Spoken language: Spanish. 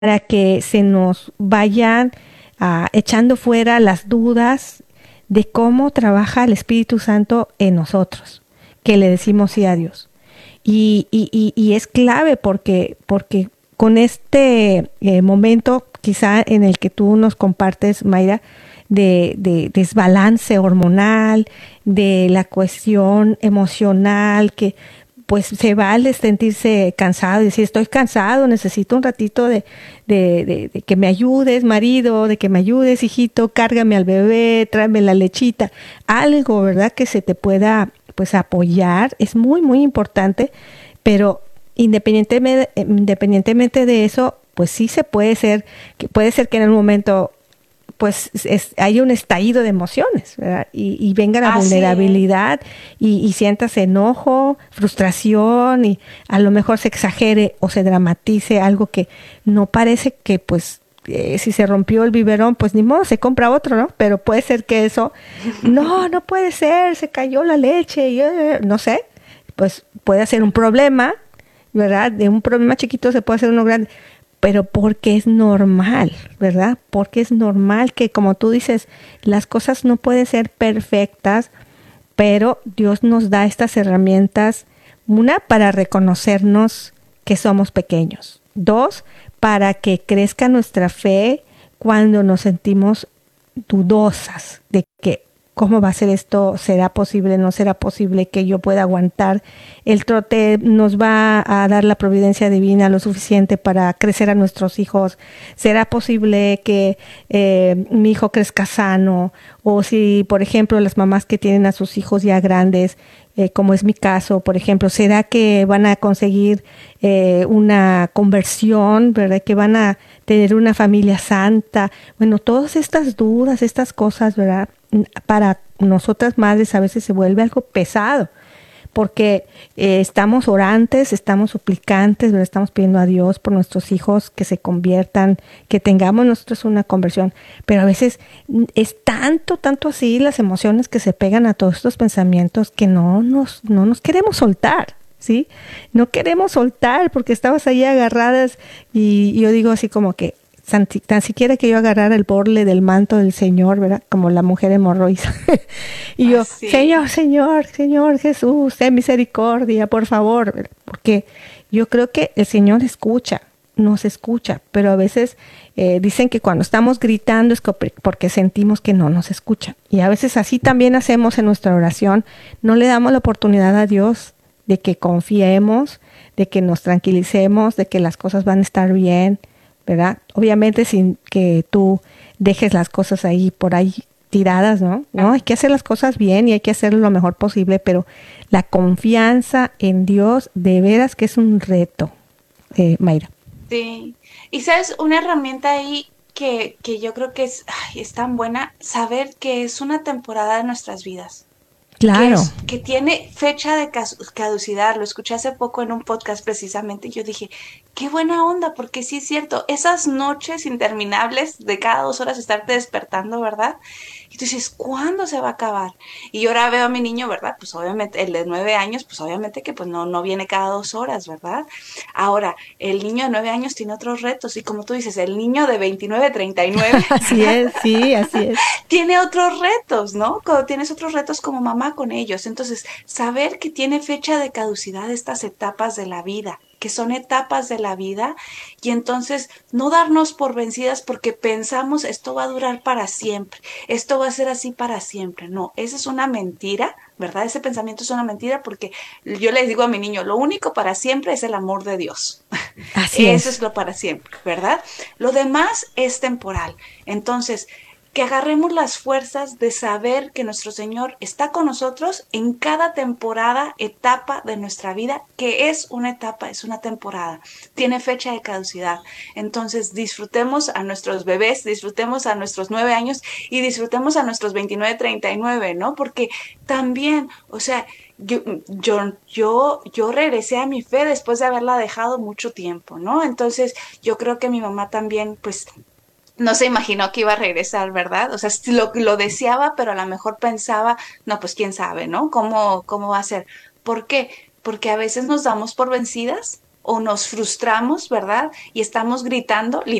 para que se nos vayan echando fuera las dudas de cómo trabaja el Espíritu Santo en nosotros, que le decimos sí a Dios. Y es clave porque con este momento quizá en el que tú nos compartes, Mayra, de desbalance hormonal, de la cuestión emocional, que pues se vale sentirse cansado y decir, estoy cansado, necesito un ratito de que me ayudes, marido, de que me ayudes, hijito, cárgame al bebé, tráeme la lechita, algo, ¿verdad? Que se te pueda pues apoyar, es muy, muy importante, pero independientemente de eso, pues sí se puede ser, que puede ser que en un momento pues hay un estallido de emociones, ¿verdad? Y venga la Así es. vulnerabilidad y sientas enojo, frustración y a lo mejor se exagere o se dramatice algo que no parece que pues si se rompió el biberón, pues ni modo, se compra otro, ¿no? Pero puede ser que eso, no puede ser, se cayó la leche, no sé, pues puede ser un problema, ¿verdad? De un problema chiquito se puede hacer uno grande, pero porque es normal, ¿verdad? Porque es normal que, como tú dices, las cosas no pueden ser perfectas, pero Dios nos da estas herramientas, una, para reconocernos que somos pequeños, dos, para que crezca nuestra fe cuando nos sentimos dudosas de que cómo va a ser esto, será posible, no será posible que yo pueda aguantar el trote, nos va a dar la providencia divina lo suficiente para crecer a nuestros hijos, será posible que mi hijo crezca sano, o si por ejemplo las mamás que tienen a sus hijos ya grandes, como es mi caso, por ejemplo, será que van a conseguir una conversión, ¿verdad? Que van a tener una familia santa. Bueno, todas estas dudas, estas cosas, ¿verdad? Para nosotras madres a veces se vuelve algo pesado, porque estamos orantes, estamos suplicantes, ¿verdad? Estamos pidiendo a Dios por nuestros hijos que se conviertan, que tengamos nosotros una conversión, pero a veces es tanto así las emociones que se pegan a todos estos pensamientos que no nos queremos soltar. ¿Sí? No queremos soltar porque estamos ahí agarradas y yo digo así como que tan siquiera que yo agarrara el borle del manto del Señor, ¿verdad? Como la mujer hemorroísa. Y yo, Así. Señor Jesús, ten misericordia, por favor, ¿verdad? Porque yo creo que el Señor escucha, nos escucha, pero a veces dicen que cuando estamos gritando es porque sentimos que no nos escuchan. Y a veces así también hacemos en nuestra oración, no le damos la oportunidad a Dios de que confiemos, de que nos tranquilicemos, de que las cosas van a estar bien, ¿verdad? Obviamente sin que tú dejes las cosas ahí por ahí tiradas, ¿no? No, hay que hacer las cosas bien y hay que hacerlo lo mejor posible, pero la confianza en Dios de veras que es un reto, Mayra. Sí. Y sabes, una herramienta ahí que yo creo que es tan buena, saber que es una temporada de nuestras vidas. Claro, Que tiene fecha de caducidad. Lo escuché hace poco en un podcast precisamente y yo dije, qué buena onda, porque sí es cierto, esas noches interminables de cada 2 horas estarte despertando, ¿verdad? Y tú dices, ¿cuándo se va a acabar? Y yo ahora veo a mi niño, ¿verdad? Pues obviamente, el de 9 años, pues obviamente que pues no viene cada 2 horas, ¿verdad? Ahora, el niño de 9 años tiene otros retos y como tú dices, el niño de 29, 39, así ¿verdad? es, sí, así es. Tiene otros retos, ¿no? Cuando tienes otros retos como mamá con ellos. Entonces, saber que tiene fecha de caducidad estas etapas de la vida, que son etapas de la vida, y entonces no darnos por vencidas porque pensamos esto va a durar para siempre, esto va a ser así para siempre. No, esa es una mentira, ¿verdad? Ese pensamiento es una mentira porque yo les digo a mi niño, lo único para siempre es el amor de Dios. Así Eso es es. lo para siempre, ¿verdad? Lo demás es temporal. Entonces, que agarremos las fuerzas de saber que nuestro Señor está con nosotros en cada temporada, etapa de nuestra vida, que es una etapa, es una temporada, tiene fecha de caducidad. Entonces disfrutemos a nuestros bebés, disfrutemos a nuestros 9 años y disfrutemos a nuestros 29, 39, ¿no? Porque también, o sea, yo regresé a mi fe después de haberla dejado mucho tiempo, ¿no? Entonces yo creo que mi mamá también, pues no se imaginó que iba a regresar, ¿verdad? O sea, sí lo deseaba, pero a lo mejor pensaba, no, pues quién sabe, ¿no? ¿Cómo va a ser? ¿Por qué? Porque a veces nos damos por vencidas o nos frustramos, ¿verdad? Y estamos gritando,